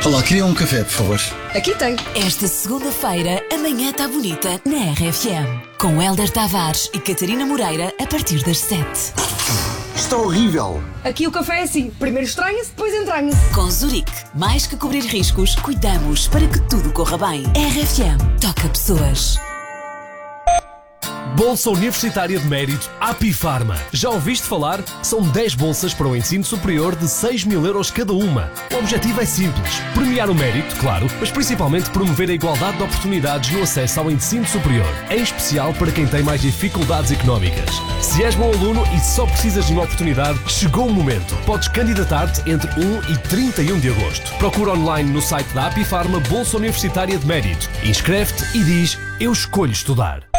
Olá, queria um café, por favor. Aqui tem. Esta segunda-feira, a manhã está bonita na RFM. Com Hélder Tavares e Catarina Moreira a partir das 7. Está horrível. Aqui o café é assim. Primeiro estranha-se, depois entranha-se. Com Zurique, mais que cobrir riscos, cuidamos para que tudo corra bem. RFM toca pessoas. Bolsa Universitária de Mérito Apifarma. Já ouviste falar? São 10 bolsas para o ensino superior de 6.000 euros cada uma. O objetivo é simples: premiar o mérito, claro, mas principalmente promover a igualdade de oportunidades no acesso ao ensino superior, em especial para quem tem mais dificuldades económicas. Se és bom aluno e só precisas de uma oportunidade, chegou o momento. Podes candidatar-te entre 1 e 31 de agosto. Procura online no site da Apifarma Bolsa Universitária de Mérito. Inscreve-te e diz: eu escolho estudar.